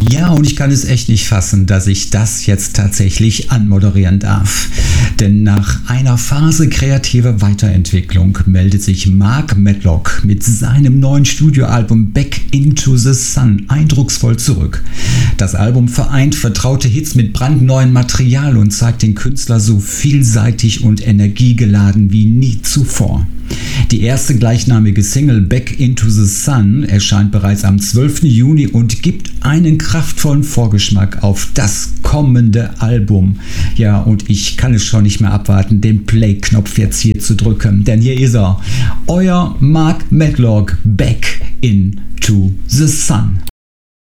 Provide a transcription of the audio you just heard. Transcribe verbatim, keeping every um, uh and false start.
Ja, und ich kann es echt nicht fassen, dass ich das jetzt tatsächlich anmoderieren darf. Denn nach einer Phase kreativer Weiterentwicklung meldet sich Mark Medlock mit seinem neuen Studioalbum Back into the Sun eindrucksvoll zurück. Das Album vereint vertraute Hits mit brandneuem Material und zeigt den Künstler so vielseitig und energiegeladen wie nie zuvor. Die erste gleichnamige Single Back into the Sun erscheint bereits am zwölften Juni und gibt einen kraftvollen Vorgeschmack auf das kommende Album. Ja, und ich kann es schon nicht mehr abwarten, den Play-Knopf jetzt hier zu drücken, denn hier ist er. Euer Mark Medlock, Back into the Sun.